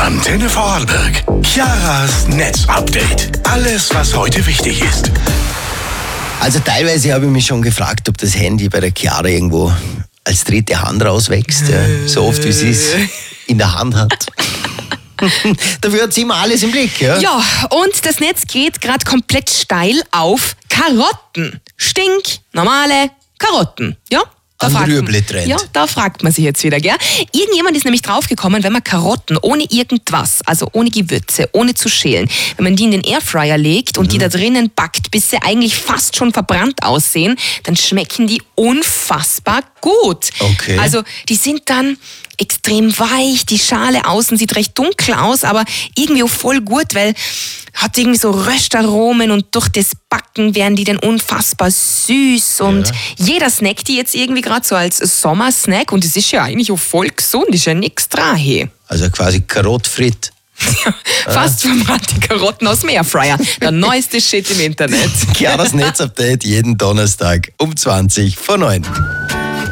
Antenne Vorarlberg. Chiaras Netzupdate. Alles, was heute wichtig ist. Also teilweise habe ich mich schon gefragt, ob das Handy bei der Chiara irgendwo als dritte Hand rauswächst. So oft, wie sie es in der Hand hat. Dafür hat sie immer alles im Blick. Ja, und das Netz geht gerade komplett steil auf Karotten. Stinknormale Karotten. Ja? Ein Rüebli-Trend. Ja, da fragt man sich jetzt wieder, gell? Irgendjemand ist nämlich draufgekommen, wenn man Karotten ohne irgendwas, also ohne Gewürze, ohne zu schälen, wenn man die in den Airfryer legt und die da drinnen backt, bis sie eigentlich fast schon verbrannt aussehen, dann schmecken die unfassbar gut. Okay. Also die sind dann extrem weich, die Schale außen sieht recht dunkel aus, aber irgendwie auch voll gut, weil hat irgendwie so Röstaromen und durch das Backen werden die dann unfassbar süß und jeder snackt die jetzt irgendwie gerade so als Sommersnack und es ist ja eigentlich auch voll gesund, ist ja nichts dran. Also quasi Karottfrit. Fast verbrannte Karotten aus dem Airfryer. Der neueste Shit im Internet. Chiaras Netzupdate jeden Donnerstag um 20 vor 9.